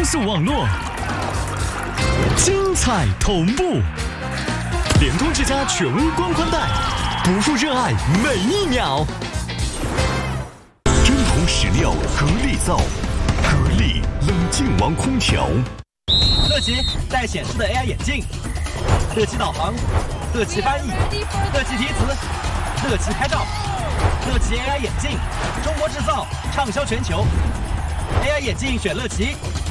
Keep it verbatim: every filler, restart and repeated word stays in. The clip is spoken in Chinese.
速网络，精彩同步，联通之家全屋光宽带，不负热爱每一秒。真空实料格力造，格力冷静王空调。 乐奇带显示的 A I 眼镜，乐奇导航，乐奇翻译，乐奇提词，乐奇拍照，乐奇 A I 眼镜，中国制造，畅销全球。A I 眼镜选乐奇。